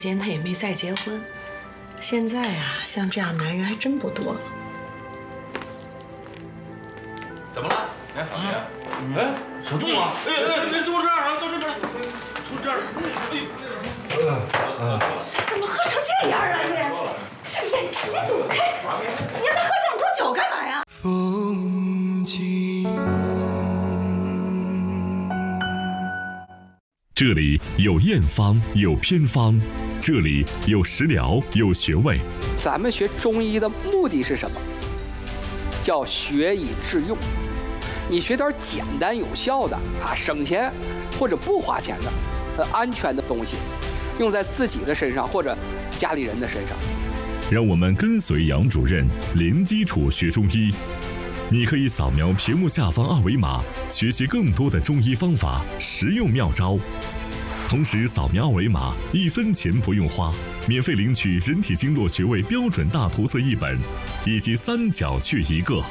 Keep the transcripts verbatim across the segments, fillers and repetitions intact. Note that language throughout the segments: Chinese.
间他也没再结婚。现在啊，像这样男人还真不多了。 怎么了？哎，老爷，哎，小杜啊！哎哎，别坐这儿啊，坐这儿，坐这儿。哎， 怎么喝成这样了你？是眼睛你躲开！你让他喝这么多酒干嘛呀？风景。 这里有验方，有偏方，这里有食疗，有穴位。 咱们学中医的目的是什么？叫学以致用。你学点简单有效的啊，省钱或者不花钱的，呃，安全的东西，用在自己的身上或者家里人的身上。 让我们跟随杨主任零基础学中医。你可以扫描屏幕下方二维码，学习更多的中医方法、实用妙招。同时扫描二维码，一分钱不用花，免费领取人体经络穴位标准大图册一本，以及三角穴一个。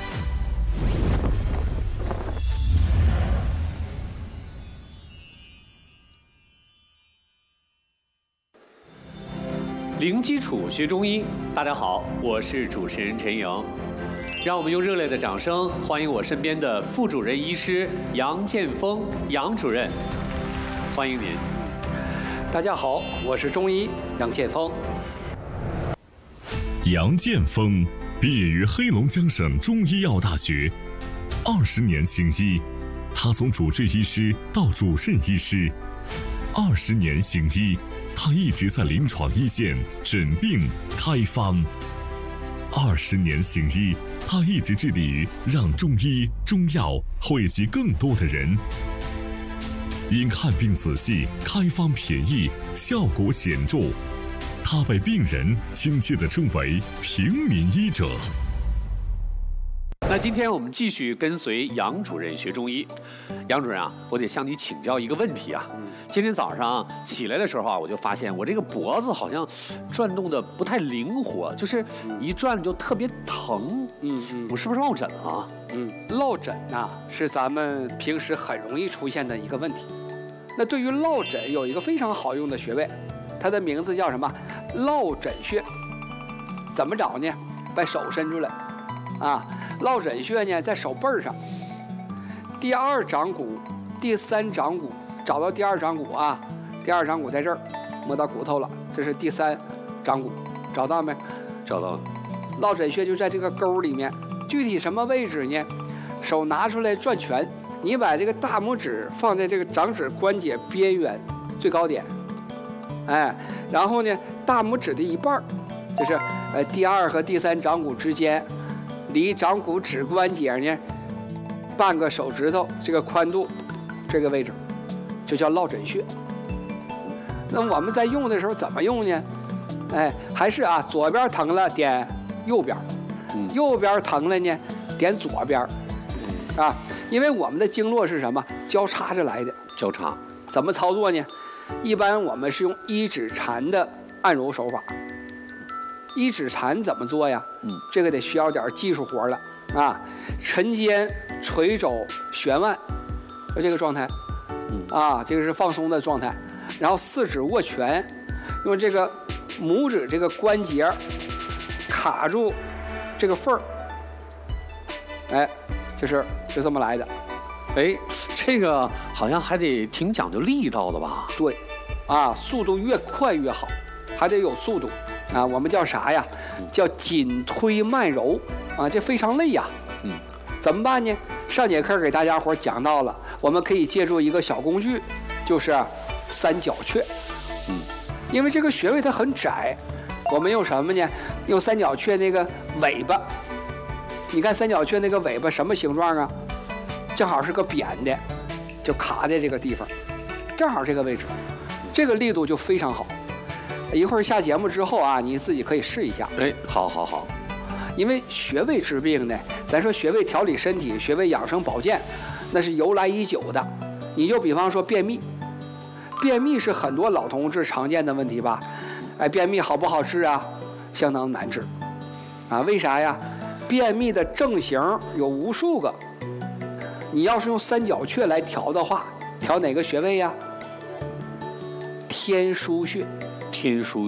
零基础学中医，大家好，我是主持人陈莹。让我们用热烈的掌声欢迎我身边的副主任医师杨建峰杨主任，欢迎您。 大家好，我是中医杨建峰。 杨建峰毕业于黑龙江省中医药大学，二十年行医，他从主治医师到主任医师，二十年行医，他一直在临床一线诊病开方。二十年行医，他一直致力于让中医中药惠及更多的人。因看病仔细，开方便宜，效果显著，他被病人亲切地称为平民医者。 那今天我们继续跟随杨主任学中医。杨主任啊，我得向你请教一个问题啊。今天早上起来的时候啊，我就发现我这个脖子好像转动的不太灵活，就是一转就特别疼。嗯嗯，我是不是落枕啊？ 嗯，落枕呐、啊、是咱们平时很容易出现的一个问题。那对于落枕有一个非常好用的穴位，它的名字叫什么？落枕穴。怎么找呢？把手伸出来，啊，落枕穴呢在手背上，第二掌骨、第三掌骨，找到第二掌骨啊，第二掌骨在这儿，摸到骨头了，这是第三掌骨，找到没？ 找到了。 落枕穴就在这个沟里面，具体什么位置呢？手拿出来转拳，你把这个大拇指放在这个掌指关节边缘最高点，哎，然后呢，大拇指的一半，就是呃第二和第三掌骨之间，离掌骨指关节呢半个手指头这个宽度，这个位置就叫落枕穴。那我们在用的时候怎么用呢？哎，还是啊，左边疼了点右边，右边疼了呢点左边，啊，因为我们的经络是什么？交叉着来的。 交叉怎么操作呢？一般我们是用一指禅的按揉手法。一指禅怎么做呀？嗯，这个得需要点技术活了啊。沉肩垂肘悬腕，就这个状态，嗯啊，这个是放松的状态。然后四指握拳，用这个拇指这个关节卡住这个缝儿，哎，就是就这么来的。 哎，这个好像还得挺讲究力道的吧？ 对，啊，速度越快越好，还得有速度啊。我们叫啥呀？叫紧推慢揉啊，这非常累呀。嗯，怎么办呢？上节课给大家伙讲到了，我们可以借助一个小工具，就是三角穴。嗯，因为这个穴位它很窄，我们用什么呢？用三角穴那个尾巴。你看三角穴那个尾巴什么形状啊？正好是个扁的，就卡在这个地方，正好这个位置，这个力度就非常好。一会儿下节目之后啊，你自己可以试一下。 哎，好好好。 因为穴位治病呢，咱说穴位调理身体、穴位养生保健，那是由来已久的。你就比方说便秘，便秘是很多老同志常见的问题吧？哎，便秘好不好治啊？相当难治啊！为啥呀？便秘的症型有无数个。你要是用三角穴来调的话，调哪个穴位呀？天枢穴。 天枢